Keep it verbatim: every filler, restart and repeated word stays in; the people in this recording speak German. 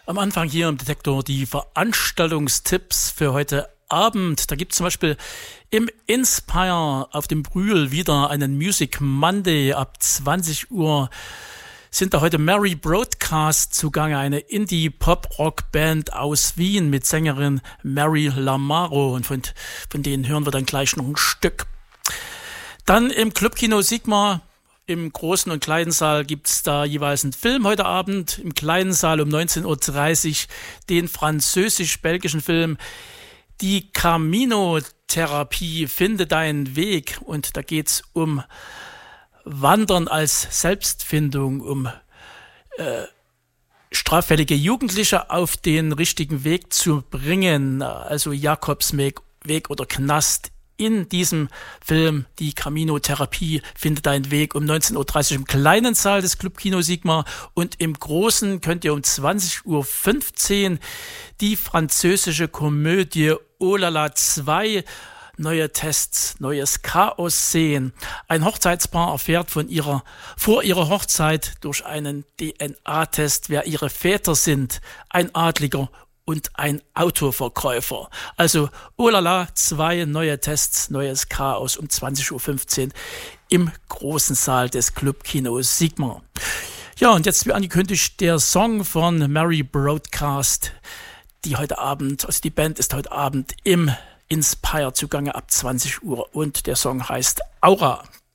Am Anfang hier im Detektor die Veranstaltungstipps für heute Abend. Da gibt es zum Beispiel im Inspire auf dem Brühl wieder einen Music Monday ab zwanzig Uhr. Sind da heute Mary Broadcast zugange, eine Indie-Pop-Rock-Band aus Wien mit Sängerin Mary Lamaro, und von, von denen hören wir dann gleich noch ein Stück. Dann im Clubkino Sigma. Im großen und kleinen Saal gibt's da jeweils einen Film heute Abend. Im kleinen Saal um neunzehn Uhr dreißig den französisch-belgischen Film Die Camino-Therapie, finde deinen Weg. Und da geht's um Wandern als Selbstfindung, um äh, straffällige Jugendliche auf den richtigen Weg zu bringen. Also Jakobsweg Weg oder Knast. In diesem Film, die Camino-Therapie, findet deinen Weg um neunzehn Uhr dreißig im kleinen Saal des Clubkino Sigma, und im großen könnt ihr um zwanzig Uhr fünfzehn die französische Komödie Oh la la zwei, neue Tests, neues Chaos sehen. Ein Hochzeitspaar erfährt von ihrer, vor ihrer Hochzeit durch einen D N A-Test, wer ihre Väter sind. Ein Adliger und ein Autoverkäufer. Also Oh la la, zwei neue Tests, neues Chaos um zwanzig Uhr fünfzehn im großen Saal des Clubkinos Sigma. Ja, und jetzt wie angekündigt der Song von Mary Broadcast, die heute Abend, also die Band ist heute Abend im Inspire zugange ab zwanzig Uhr, und der Song heißt Aura.